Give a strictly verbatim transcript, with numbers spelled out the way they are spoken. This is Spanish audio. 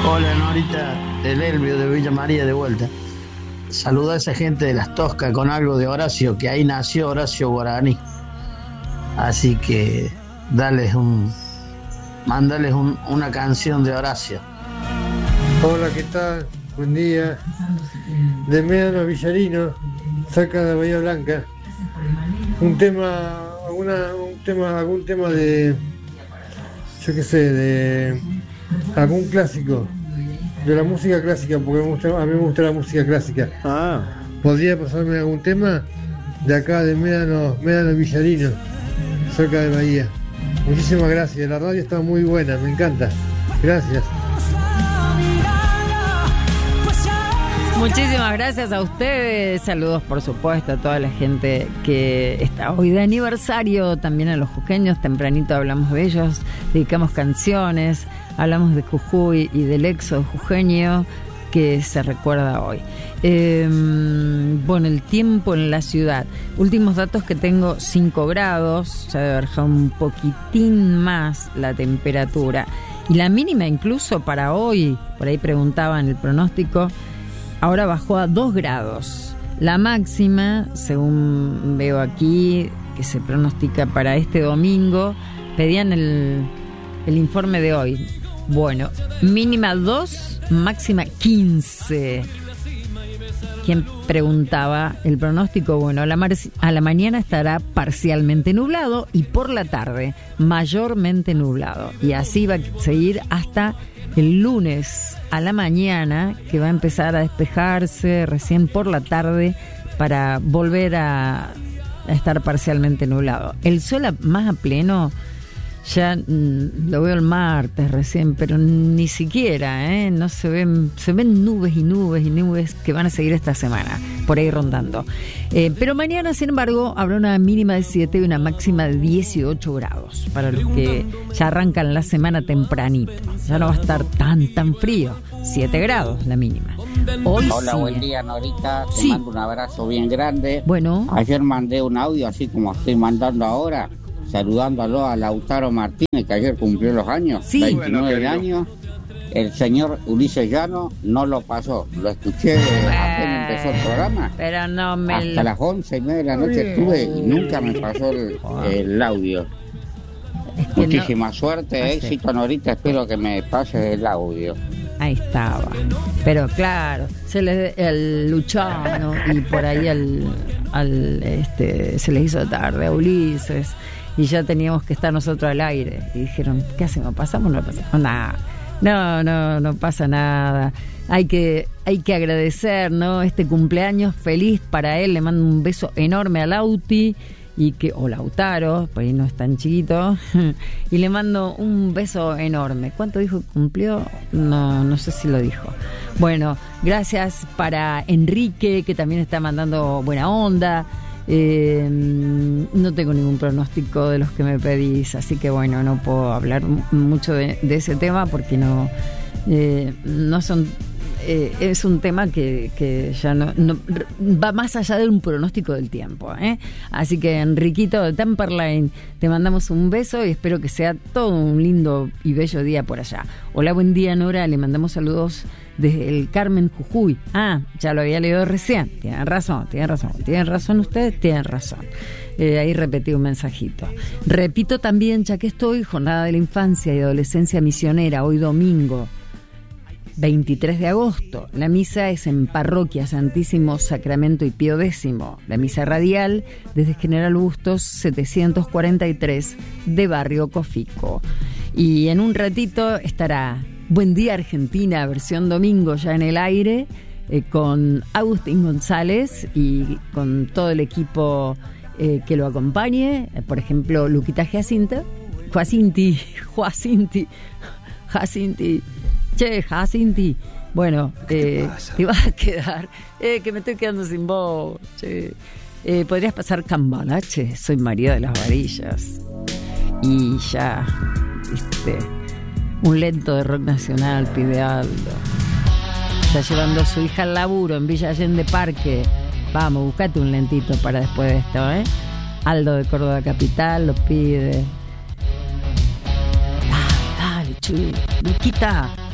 Hola Norita, del Elvio de Villa María de vuelta. Saluda a esa gente de Las Toscas con algo de Horacio, que ahí nació Horacio Guaraní. Así que dales un, mándales un, una canción de Horacio. Hola, ¿qué tal? Buen día. De Médano Villarino, cerca de Bahía Blanca. Un tema, alguna, un tema, algún tema de, yo qué sé, de algún clásico, de la música clásica, porque me gusta, a mí me gusta la música clásica. Ah. ¿Podría pasarme algún tema de acá de Médano, Médano Villarino, cerca de Bahía? Muchísimas gracias, la radio está muy buena, me encanta. Gracias. Muchísimas gracias a ustedes, saludos por supuesto a toda la gente que está hoy de aniversario, también a los jujeños, tempranito hablamos de ellos, dedicamos canciones, hablamos de Jujuy y del éxodo jujeño que se recuerda hoy. Eh, bueno, el tiempo en la ciudad, últimos datos que tengo, cinco grados, ya debe bajar un poquitín más la temperatura, y la mínima incluso para hoy, por ahí preguntaban el pronóstico, ahora bajó a dos grados. La máxima, según veo aquí, que se pronostica para este domingo, pedían el, el informe de hoy. Bueno, mínima dos, máxima quince. ¿Quién preguntaba el pronóstico? Bueno, a la, mar- a la mañana estará parcialmente nublado y por la tarde mayormente nublado. Y así va a seguir hasta el lunes a la mañana, que va a empezar a despejarse recién por la tarde para volver a, a estar parcialmente nublado. El sol a, más a pleno ya mm, lo veo el martes recién, pero ni siquiera, ¿eh? No se ven, se ven nubes y nubes y nubes que van a seguir esta semana, por ahí rondando. Eh, pero mañana, sin embargo, habrá una mínima de siete y una máxima de dieciocho grados, para los que ya arrancan la semana tempranito. Ya no va a estar tan, tan frío. siete grados la mínima. Hoy Hola, sí. buen día, Norita. Te Sí. mando un abrazo bien grande. Bueno. Ayer mandé un audio, así como estoy mandando ahora, saludándolo a Lautaro Martínez, que ayer cumplió los años, Sí. veintinueve Bueno, años. El señor Ulises Llano no lo pasó. Lo escuché apenas empezó el programa. Pero no me... Hasta las once y media de la noche estuve y nunca me pasó el, el audio. que Muchísima no- suerte, Ah, sí. éxito, Norita. Espero que me pases el audio. Ahí estaba. Pero claro, se le el Luchano y por ahí al, al este se les hizo tarde a Ulises y ya teníamos que estar nosotros al aire. Y dijeron, ¿qué hacemos? ¿Pasamos o no pasamos? Nada. No, no, no pasa nada. Hay que, hay que agradecer, ¿no? Este cumpleaños feliz para él. Le mando un beso enorme a Lauti. Y que, o Lautaro, por ahí no es tan chiquito, y le mando un beso enorme. ¿Cuánto dijo que cumplió? No, no sé si lo dijo. Bueno, gracias para Enrique, que también está mandando buena onda. Eh, no tengo ningún pronóstico de los que me pedís, así que bueno, no puedo hablar m- mucho de, de ese tema porque no, eh, no son... Eh, es un tema que, que ya no, no va más allá de un pronóstico del tiempo, ¿eh? Así que Enriquito de Temperlane, te mandamos un beso y espero que sea todo un lindo y bello día por allá. Hola, buen día, Nora, le mandamos saludos desde el Carmen, Jujuy. Ah, ya lo había leído recién. Tienen razón, tienen razón, tienen razón ustedes, tienen razón. Eh, ahí repetí un mensajito. Repito también, ya que estoy, Jornada de la Infancia y Adolescencia Misionera, hoy domingo veintitrés de agosto. La misa es en Parroquia Santísimo Sacramento y Pío X. La misa radial desde General Bustos setecientos cuarenta y tres de Barrio Cofico. Y en un ratito estará Buen Día Argentina, versión domingo ya en el aire, eh, con Agustín González y con todo el equipo eh, que lo acompañe. Eh, por ejemplo, Luquita Jacinta, Jacinti, Jacinti, Jacinti. Che, Jacinti, bueno, eh, te vas a quedar, eh, que me estoy quedando sin voz, che. Eh, podrías pasar Cambalache, soy María de las Varillas. Y ya, viste, un lento de rock nacional, pide Aldo. Está llevando a su hija al laburo en Villa Allende Parque. Vamos, buscate un lentito para después de esto, ¿eh? Aldo de Córdoba Capital lo pide. Ah, dale, chulo, Luquita.